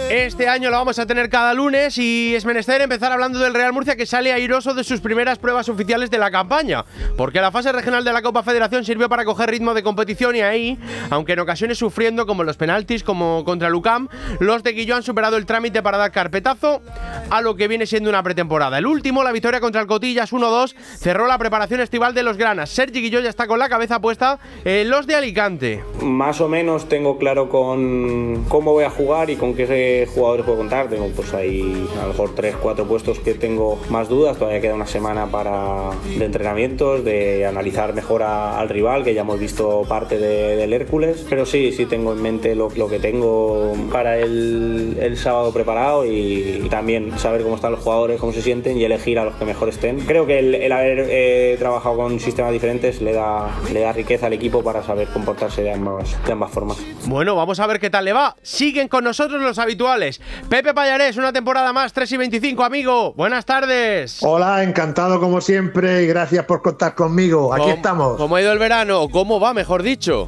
Este año lo vamos a tener cada lunes y es menester empezar hablando del Real Murcia, que sale airoso de sus primeras pruebas oficiales de la campaña, porque la fase regional de la Copa Federación sirvió para coger ritmo de competición y ahí, aunque en ocasiones sufriendo como en los penaltis, como contra el UCAM, los de Guilló han superado el trámite para dar carpetazo a lo que viene siendo una pretemporada. El último, la victoria contra el Cotillas 1-2, cerró la preparación estival de los granas. Sergi Guilló ya está con la cabeza puesta en los de Alicante. Más o menos tengo claro con cómo voy a jugar y con qué jugadores puedo contar. Tengo pues ahí a lo mejor 3-4 puestos que tengo más dudas. Todavía queda una semana de entrenamientos, de analizar mejor al rival, que ya hemos visto parte del Hércules, pero sí tengo en mente lo que tengo para el sábado preparado, y también saber cómo están los jugadores, cómo se sienten y elegir a los que mejor estén. Creo que el haber trabajado con sistemas diferentes le da riqueza al equipo para saber comportarse de ambas formas. Bueno, vamos a ver qué tal le va. Siguen con nosotros los habituales. Pepe Pallarés, una temporada más, 3:25, amigo. Buenas tardes. Hola, encantado como siempre y gracias por contar conmigo. Aquí estamos. ¿Cómo ha ido el verano? ¿Cómo va, mejor dicho?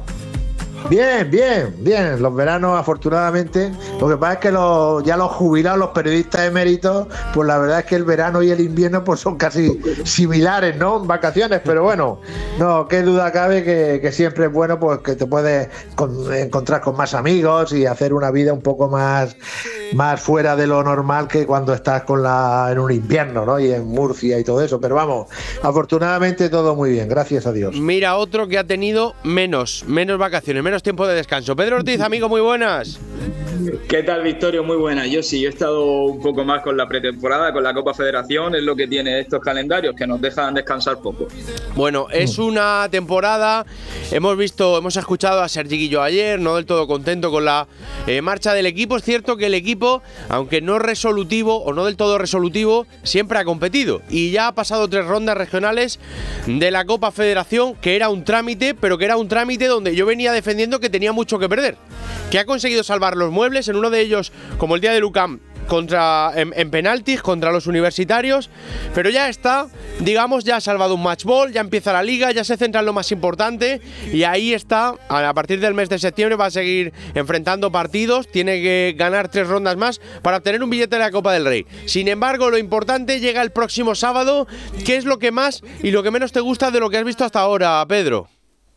Bien. Los veranos, afortunadamente. Lo que pasa es que ya los jubilados, los periodistas eméritos, pues la verdad es que el verano y el invierno pues son casi similares, ¿no? Vacaciones, pero bueno, no, qué duda cabe que siempre es bueno pues que te puedes encontrar con más amigos y hacer una vida un poco más fuera de lo normal que cuando estás en un invierno, ¿no? Y en Murcia y todo eso. Pero vamos, afortunadamente todo muy bien, gracias a Dios. Mira, otro que ha tenido menos vacaciones, menos tiempo de descanso. Pedro Ortiz, amigo, muy buenas. ¿Qué tal, Victorio? Muy buena. Yo he estado un poco más con la pretemporada, con la Copa Federación. Es lo que tiene estos calendarios, que nos dejan descansar poco. Bueno, es una temporada. Hemos escuchado a Sergi Guilló ayer, no del todo contento con la marcha del equipo. Es cierto que el equipo, aunque no resolutivo o no del todo resolutivo, siempre ha competido y ya ha pasado 3 rondas regionales de la Copa Federación, que era un trámite, pero que era un trámite donde yo venía defendiendo que tenía mucho que perder, que ha conseguido salvar los muebles, en uno de ellos, como el día de UCAM, en penaltis contra los universitarios, pero ya está, digamos, ya ha salvado un match ball, ya empieza la liga, ya se centra en lo más importante y ahí está. A partir del mes de septiembre va a seguir enfrentando partidos, tiene que ganar 3 rondas más para obtener un billete de la Copa del Rey. Sin embargo, lo importante llega el próximo sábado. ¿Qué es lo que más y lo que menos te gusta de lo que has visto hasta ahora, Pedro?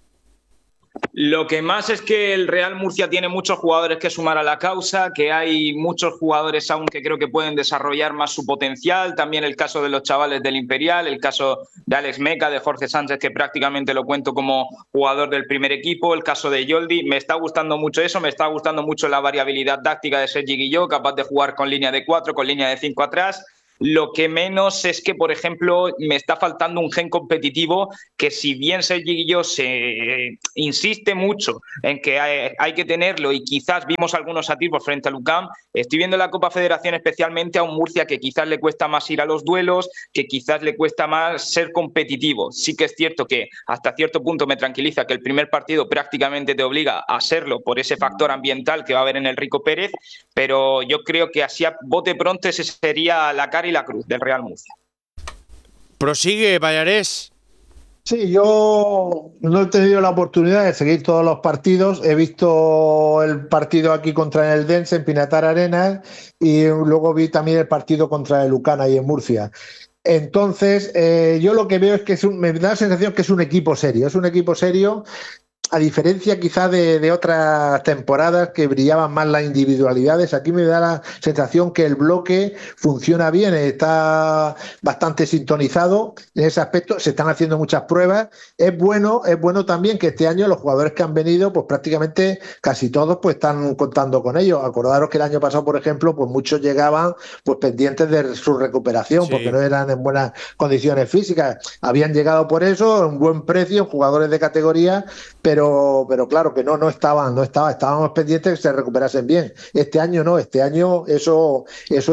Lo que más es que el Real Murcia tiene muchos jugadores que sumar a la causa, que hay muchos jugadores aún que creo que pueden desarrollar más su potencial. También el caso de los chavales del Imperial, el caso de Alex Meca, de Jorge Sánchez, que prácticamente lo cuento como jugador del primer equipo, el caso de Yoldi. Me está gustando mucho eso, me está gustando mucho la variabilidad táctica de Sergi Guilló, capaz de jugar con línea de 4, con línea de 5 atrás. Lo que menos es que, por ejemplo, me está faltando un gen competitivo, que si bien Sergi Guilló se insiste mucho en que hay que tenerlo y quizás vimos algunos atisbos frente al UCAM, estoy viendo la Copa Federación especialmente a un Murcia que quizás le cuesta más ir a los duelos, que quizás le cuesta más ser competitivo. Sí que es cierto que hasta cierto punto me tranquiliza que el primer partido prácticamente te obliga a serlo por ese factor ambiental que va a haber en el Rico Pérez, pero yo creo que así a bote pronto ese sería la cara y la cruz del Real Murcia. Prosigue, Pallarés. Sí, yo no he tenido la oportunidad de seguir todos los partidos. He visto el partido aquí contra el Eldense en Pinatar Arenas y luego vi también el partido contra el Lucana ahí en Murcia. Entonces, yo lo que veo es que me da la sensación que es un equipo serio. Es un equipo serio, a diferencia quizá de otras temporadas que brillaban más las individualidades. Aquí me da la sensación que el bloque funciona bien, está bastante sintonizado en ese aspecto, se están haciendo muchas pruebas. Es bueno también que este año los jugadores que han venido, pues prácticamente casi todos pues están contando con ellos. Acordaros que el año pasado, por ejemplo, pues muchos llegaban pues pendientes de su recuperación, sí, porque no eran en buenas condiciones físicas. Habían llegado por eso, a un buen precio, jugadores de categoría, pero claro que estábamos pendientes de que se recuperasen bien. Este año no, este año eso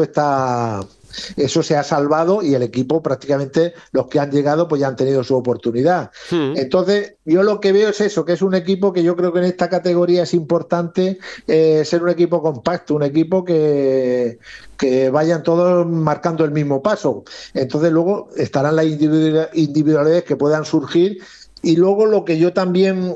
se ha salvado y el equipo prácticamente los que han llegado pues ya han tenido su oportunidad. Entonces yo lo que veo es eso, que es un equipo que yo creo que en esta categoría es importante ser un equipo compacto, un equipo que vayan todos marcando el mismo paso. Entonces luego estarán las individualidades que puedan surgir. Y luego lo que yo también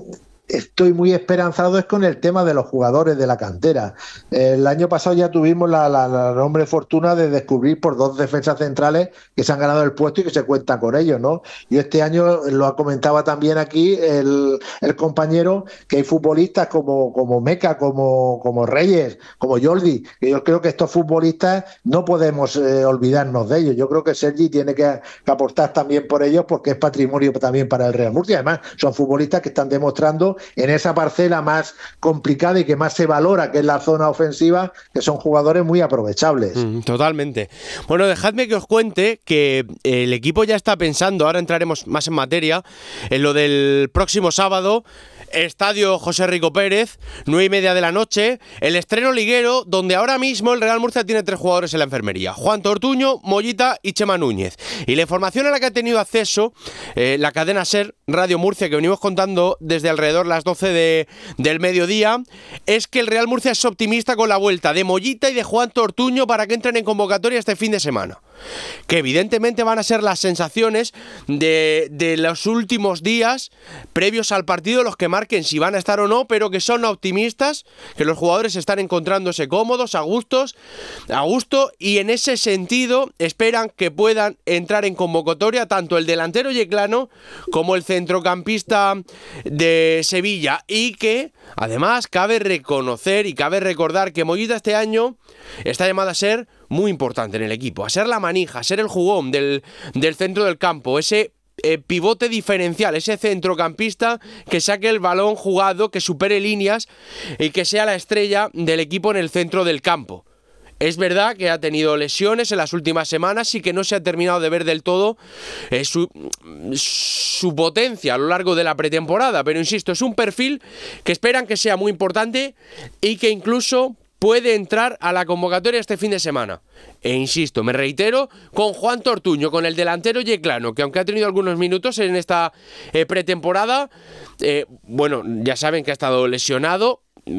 estoy muy esperanzado es con el tema de los jugadores de la cantera. El año pasado ya tuvimos la enorme fortuna de descubrir por 2 defensas centrales que se han ganado el puesto y que se cuenta con ellos, ¿no? Y este año, lo comentaba también aquí el compañero, que hay futbolistas como Meca, como Reyes, como Jordi, que yo creo que estos futbolistas no podemos olvidarnos de ellos. Yo creo que Sergi tiene que aportar también por ellos, porque es patrimonio también para el Real Murcia. Además, son futbolistas que están demostrando en esa parcela más complicada y que más se valora, que es la zona ofensiva, que son jugadores muy aprovechables. Totalmente. Bueno, dejadme que os cuente que el equipo ya está pensando, ahora entraremos más en materia, en lo del próximo sábado. Estadio José Rico Pérez, 9:30 de la noche, el estreno liguero, donde ahora mismo el Real Murcia tiene 3 jugadores en la enfermería: Juan Ortuño, Mollita y Chema Núñez. Y la información a la que ha tenido acceso la cadena SER Radio Murcia, que venimos contando desde alrededor las 12 del mediodía, es que el Real Murcia es optimista con la vuelta de Mollita y de Juan Ortuño para que entren en convocatoria este fin de semana. Que evidentemente van a ser las sensaciones de los últimos días previos al partido los que marquen si van a estar o no, pero que son optimistas, que los jugadores están encontrándose cómodos, a gusto, y en ese sentido esperan que puedan entrar en convocatoria tanto el delantero yeclano como el centrocampista de Sevilla, y que además cabe reconocer y cabe recordar que Mollita este año está llamado a ser muy importante en el equipo, a ser la manija, a ser el jugón del centro del campo, ese pivote diferencial, ese centrocampista que saque el balón jugado, que supere líneas y que sea la estrella del equipo en el centro del campo. Es verdad que ha tenido lesiones en las últimas semanas y que no se ha terminado de ver del todo su potencia a lo largo de la pretemporada, pero insisto, es un perfil que esperan que sea muy importante y que incluso puede entrar a la convocatoria este fin de semana. E insisto, me reitero, con Juan Ortuño, con el delantero yeclano, que aunque ha tenido algunos minutos en esta pretemporada, bueno, ya saben que ha estado lesionado.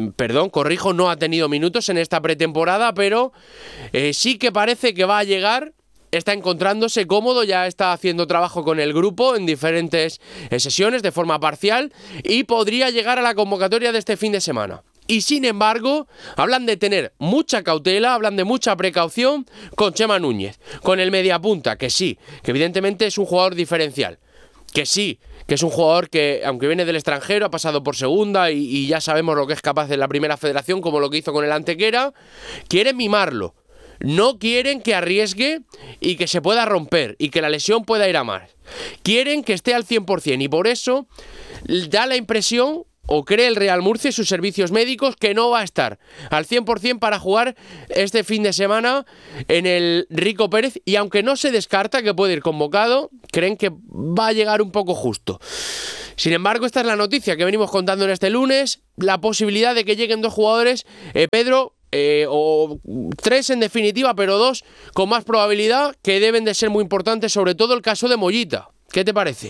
No ha tenido minutos en esta pretemporada, pero sí que parece que va a llegar. Está encontrándose cómodo, ya está haciendo trabajo con el grupo en diferentes sesiones de forma parcial y podría llegar a la convocatoria de este fin de semana. Y sin embargo, hablan de tener mucha cautela, hablan de mucha precaución con Chema Núñez, con el mediapunta, que sí, que evidentemente es un jugador diferencial, que sí, que es un jugador que, aunque viene del extranjero, ha pasado por segunda y ya sabemos lo que es capaz de la primera federación, como lo que hizo con el Antequera. Quieren mimarlo, no quieren que arriesgue y que se pueda romper y que la lesión pueda ir a más. Quieren que esté al 100% y por eso da la impresión, o cree el Real Murcia y sus servicios médicos, que no va a estar al 100% para jugar este fin de semana en el Rico Pérez, y aunque no se descarta que puede ir convocado, creen que va a llegar un poco justo. Sin embargo, esta es la noticia que venimos contando en este lunes, la posibilidad de que lleguen 2 jugadores, Pedro, o 3 en definitiva, pero 2 con más probabilidad, que deben de ser muy importantes, sobre todo el caso de Mollita. ¿Qué te parece?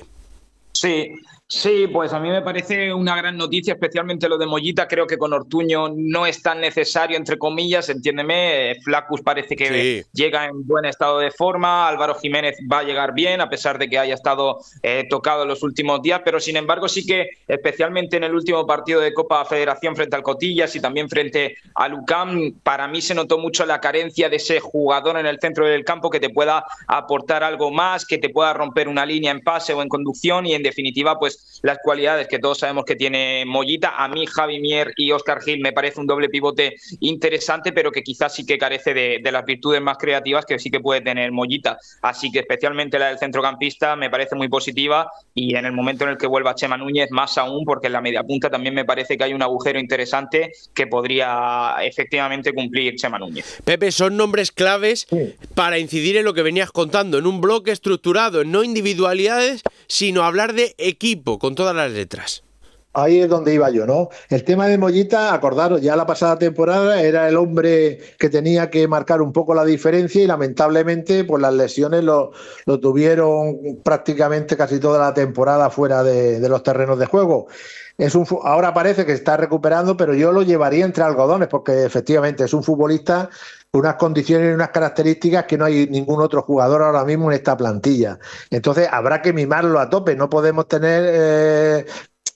Sí, pues a mí me parece una gran noticia, especialmente lo de Mollita. Creo que con Ortuño no es tan necesario, entre comillas, entiéndeme. Flacus parece que llega en buen estado de forma. Álvaro Jiménez va a llegar bien, a pesar de que haya estado tocado en los últimos días. Pero sin embargo, sí que especialmente en el último partido de Copa Federación frente al Cotillas y también frente al UCAM, para mí se notó mucho la carencia de ese jugador en el centro del campo que te pueda aportar algo más, que te pueda romper una línea en pase o en conducción, y en definitiva, pues las cualidades que todos sabemos que tiene Mollita. A mí Javi Mier y Óscar Gil me parece un doble pivote interesante, pero que quizás sí que carece de las virtudes más creativas que sí que puede tener Mollita. Así que especialmente la del centrocampista me parece muy positiva, y en el momento en el que vuelva Chema Núñez más aún, porque en la mediapunta también me parece que hay un agujero interesante que podría efectivamente cumplir Chema Núñez. Pepe, son nombres claves para incidir en lo que venías contando, en un bloque estructurado, en no individualidades, sino hablar de equipo con todas las letras. Ahí es donde iba yo, ¿no? El tema de Mollita, acordaros, ya la pasada temporada era el hombre que tenía que marcar un poco la diferencia, y lamentablemente pues las lesiones lo tuvieron prácticamente casi toda la temporada fuera de los terrenos de juego. Ahora parece que se está recuperando, pero yo lo llevaría entre algodones, porque efectivamente es un futbolista con unas condiciones y unas características que no hay ningún otro jugador ahora mismo en esta plantilla. Entonces habrá que mimarlo a tope, no podemos tener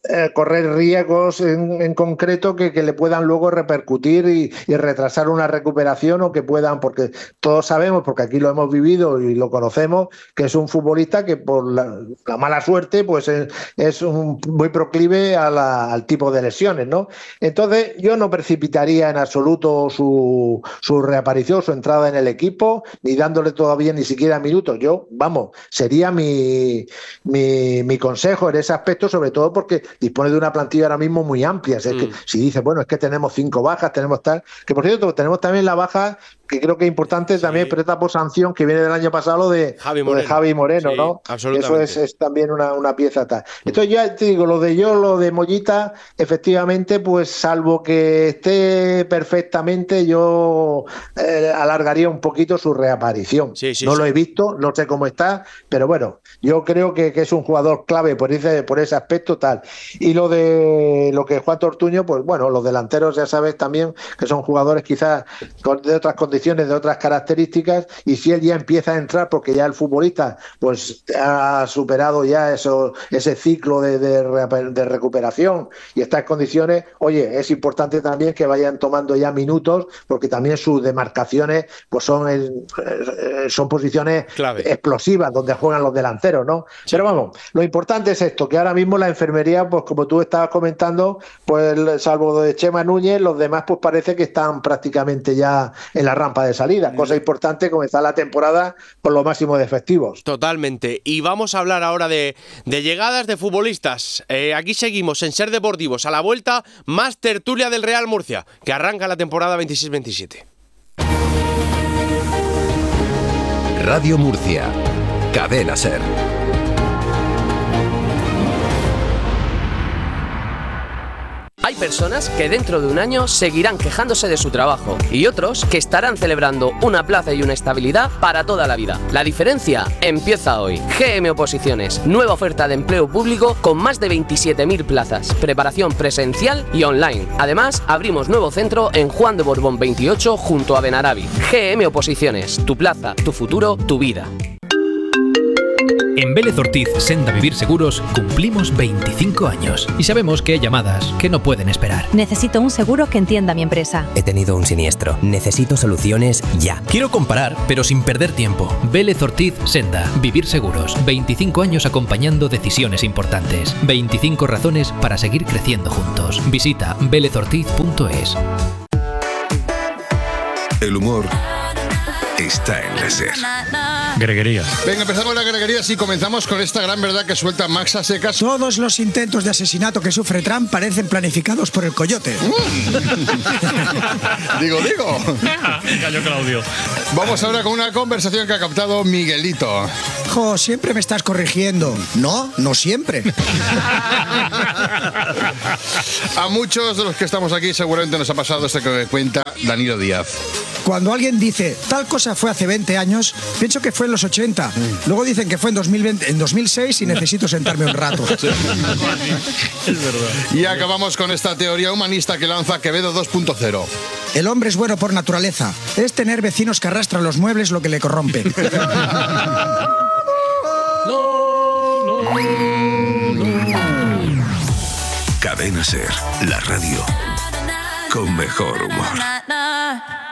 correr riesgos en concreto que le puedan luego repercutir y retrasar una recuperación, o que puedan, porque todos sabemos, porque aquí lo hemos vivido y lo conocemos, que es un futbolista que por la mala suerte pues es muy proclive al tipo de lesiones, ¿no? Entonces yo no precipitaría en absoluto su reaparición, su entrada en el equipo, ni dándole todavía ni siquiera minutos. Sería mi consejo en ese aspecto, sobre todo porque dispone de una plantilla ahora mismo muy amplia. Es que si dice, bueno, es que tenemos 5 bajas, tenemos tal, que por cierto tenemos también la baja, que creo que es importante también, presta por sanción, que viene del año pasado, lo de Javi Moreno, ¿no? Eso es también una pieza tal. Entonces ya te digo, lo de Mollita, efectivamente, pues salvo que esté perfectamente, yo alargaría un poquito su reaparición. Lo he visto, no sé cómo está, pero bueno, yo creo que es un jugador clave por ese aspecto tal. Y lo que Juan Ortuño, pues bueno, los delanteros ya sabes también que son jugadores quizás de otras condiciones, de otras características, y si él ya empieza a entrar, porque ya el futbolista pues ha superado ya ese ciclo de recuperación y está en condiciones, oye, es importante también que vayan tomando ya minutos, porque también sus demarcaciones pues son posiciones clave, explosivas, donde juegan los delanteros, ¿no? Sí. Pero vamos, lo importante es esto, que ahora mismo la enfermería, pues como tú estabas comentando, pues salvo de Chema Núñez, los demás pues parece que están prácticamente ya en la rampa de salida. Cosa importante, comenzar la temporada con lo máximo de efectivos. Totalmente. Y vamos a hablar ahora de llegadas de futbolistas. Aquí seguimos en Ser Deportivos. A la vuelta, más tertulia del Real Murcia, que arranca la temporada 26-27. Radio Murcia. Cadena Ser. Hay personas que dentro de un año seguirán quejándose de su trabajo y otros que estarán celebrando una plaza y una estabilidad para toda la vida. La diferencia empieza hoy. GM Oposiciones, nueva oferta de empleo público con más de 27.000 plazas, preparación presencial y online. Además, abrimos nuevo centro en Juan de Borbón 28 junto a Benarabi. GM Oposiciones, tu plaza, tu futuro, tu vida. En Vélez Ortiz Senda Vivir Seguros cumplimos 25 años y sabemos que hay llamadas que no pueden esperar. Necesito un seguro que entienda mi empresa. He tenido un siniestro. Necesito soluciones ya. Quiero comparar, pero sin perder tiempo. Vélez Ortiz Senda Vivir Seguros. 25 años acompañando decisiones importantes. 25 razones para seguir creciendo juntos. Visita velezortiz.es. El humor está en la SER. Greguería. Venga, empezamos la greguería y comenzamos con esta gran verdad que suelta Max a secas. Todos los intentos de asesinato que sufre Trump parecen planificados por el coyote. Digo. Cayó Claudio. Vamos ahora con una conversación que ha captado Miguelito. Jo, siempre me estás corrigiendo. No siempre. A muchos de los que estamos aquí seguramente nos ha pasado esto que cuenta Danilo Díaz. Cuando alguien dice, tal cosa fue hace 20 años, pienso que fue en los 80. Luego dicen que fue en 2006 y necesito sentarme un rato. Sí. Es verdad. Y acabamos con esta teoría humanista que lanza Quevedo 2.0. El hombre es bueno por naturaleza. Es tener vecinos que arrastran los muebles lo que le corrompe. Cadena Ser, la radio con mejor humor.